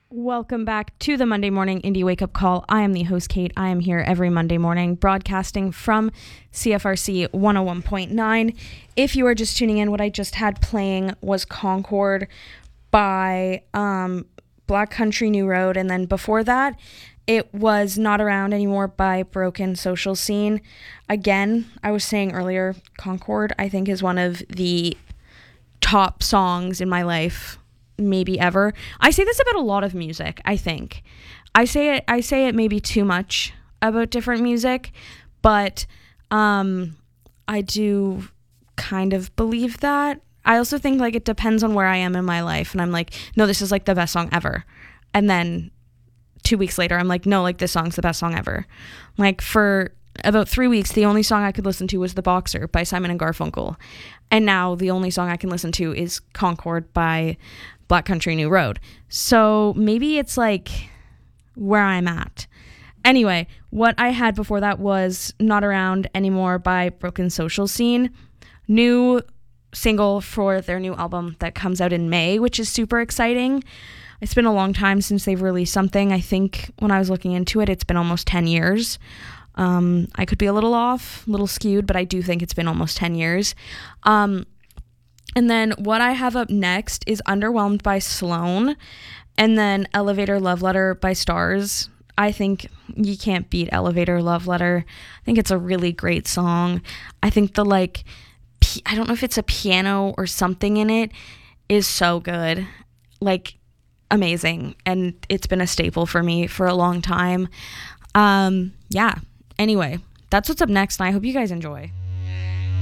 Welcome back to the Monday Morning Indie Wake Up Call. I am the host, Kate. I am here every Monday morning broadcasting from CFRC 101.9. If you are just tuning in, what I just had playing was Concord by Black Country New Road. And then before that, it was Not Around Anymore by Broken Social Scene. Again, I was saying earlier, Concord, I think, is one of the top songs in my life, maybe ever. I say this about a lot of music, I think. I say it maybe too much about different music, but I do kind of believe that. I also think like it depends on where I am in my life, and I'm like, no, this is like the best song ever. And then 2 weeks later, I'm like, no, like this song's the best song ever. Like for about 3 weeks, the only song I could listen to was The Boxer by Simon and Garfunkel. And now the only song I can listen to is Concord by Black Country New Road. So maybe it's like where I'm at. Anyway, what I had before that was Not Around Anymore by Broken Social Scene. New single for their new album that comes out in May, which is super exciting. It's been a long time since they've released something. I think when I was looking into it, it's been almost 10 years. I could be a little off, a little skewed, but I do think it's been almost 10 years. And then what I have up next is Underwhelmed by Sloan, and then Elevator Love Letter by Stars. I think you can't beat Elevator Love Letter. I think it's a really great song. I think the I don't know if it's a piano or something in it, is so good. Like, amazing. And it's been a staple for me for a long time. Yeah. Anyway, that's what's up next, and I hope you guys enjoy.